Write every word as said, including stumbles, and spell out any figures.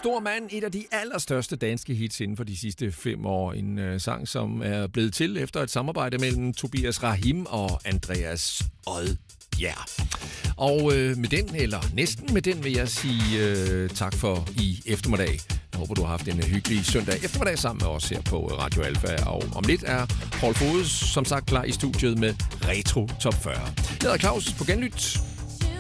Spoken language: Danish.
stor mand, et af de allerstørste danske hits inden for de sidste fem år. En øh, sang, som er blevet til efter et samarbejde mellem Tobias Rahim og Andreas Odbjerg. Og øh, med den, eller næsten med den, vil jeg sige øh, tak for i eftermiddag. Jeg håber, du har haft en hyggelig søndag eftermiddag sammen med os her på Radio Alfa. Og om lidt er Paul Fodes, som sagt, klar i studiet med Retro Top fyrre. Jeg hedder Claus. På genlyt.